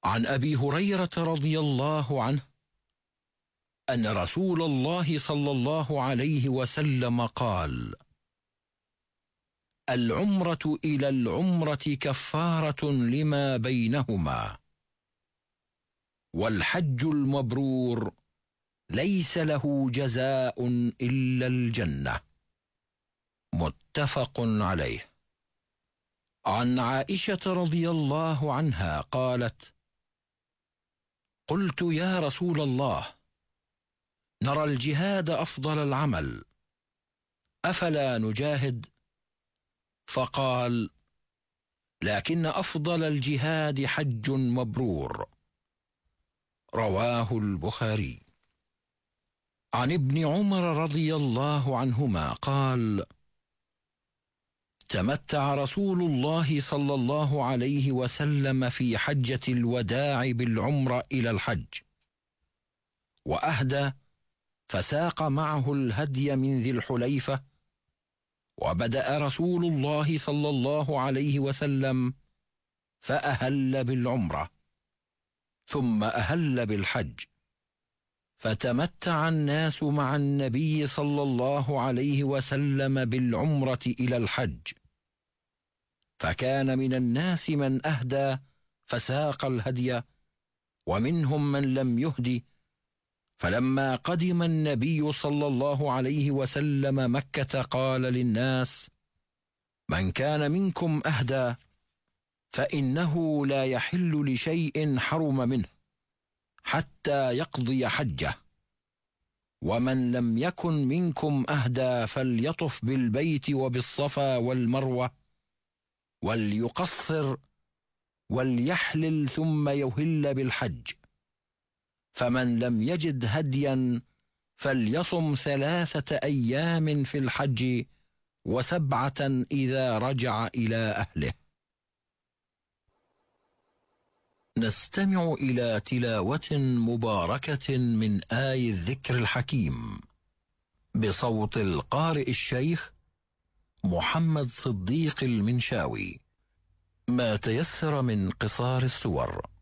عن أبي هريرة رضي الله عنه أن رسول الله صلى الله عليه وسلم قال: العمرة إلى العمرة كفارة لما بينهما، والحج المبرور ليس له جزاء إلا الجنة. متفق عليه. عن عائشة رضي الله عنها قالت: قلت يا رسول الله، نرى الجهاد أفضل العمل، أفلا نجاهد؟ فقال: لكن أفضل الجهاد حج مبرور. رواه البخاري. عن ابن عمر رضي الله عنهما قال: تمتع رسول الله صلى الله عليه وسلم في حجة الوداع بالعمرة إلى الحج، وأهدى فساق معه الهدي من ذي الحليفة، وبدأ رسول الله صلى الله عليه وسلم فأهل بالعمرة، ثم أهل بالحج، فتمتع الناس مع النبي صلى الله عليه وسلم بالعمرة إلى الحج، فكان من الناس من أهدى فساق الهدي، ومنهم من لم يهدي. فلما قدم النبي صلى الله عليه وسلم مكة قال للناس: من كان منكم أهدى فإنه لا يحل لشيء حرم منه حتى يقضي حجه، ومن لم يكن منكم أهدى فليطف بالبيت وبالصفا والمروة، وليقصر وليحلل ثم يهل بالحج. فمن لم يجد هديا فليصم 3 أيام في الحج و7 إذا رجع إلى أهله. نستمع إلى تلاوة مباركة من آي الذكر الحكيم بصوت القارئ الشيخ محمد صديق المنشاوي، ما تيسر من قصار السور.